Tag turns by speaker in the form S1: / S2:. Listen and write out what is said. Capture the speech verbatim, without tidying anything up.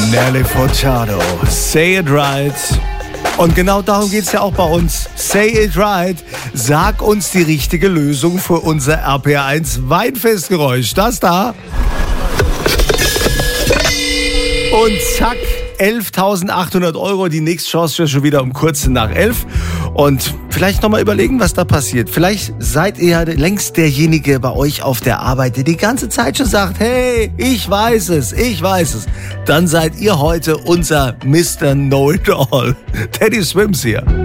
S1: Nelly Furtado, Say It Right. Und genau darum geht's ja auch bei uns. Say It Right. Sag uns die richtige Lösung für unser R P R eins Weinfestgeräusch. Das da. Und zack, elftausendachthundert Euro. Die nächste Chance ist schon wieder um kurz nach elf. Und vielleicht nochmal überlegen, was da passiert. Vielleicht seid ihr ja längst derjenige bei euch auf der Arbeit, der die ganze Zeit schon sagt, hey, ich weiß es, ich weiß es. Dann seid ihr heute unser Mister Know-it-all. Teddy Swims hier.